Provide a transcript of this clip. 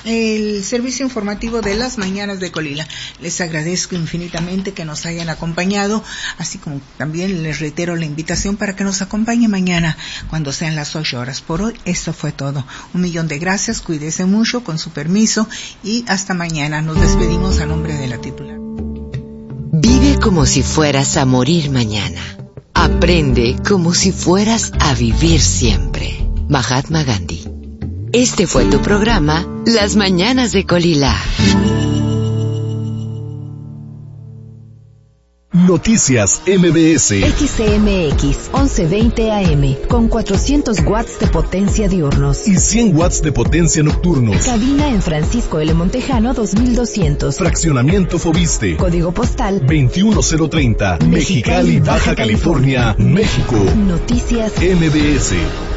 el servicio informativo de las mañanas de Colila. Les agradezco infinitamente que nos hayan acompañado, así como también les reitero la invitación para que nos acompañe mañana cuando sean las 8 horas. Por hoy, esto fue todo. 1,000,000 de gracias, cuídese mucho, con su permiso, y hasta mañana. Nos despedimos a nombre de la titular. Vive como si fueras a morir mañana. Aprende como si fueras a vivir siempre. Mahatma Gandhi. Este fue tu programa, Las Mañanas de Colila. Noticias MBS. XCMX 1120 AM con 400 watts de potencia diurnos y 100 watts de potencia nocturnos. Cabina en Francisco L. Montejano 2200. Fraccionamiento Fobiste. Código postal 21030. Mexicali, Baja California, México. Noticias MBS.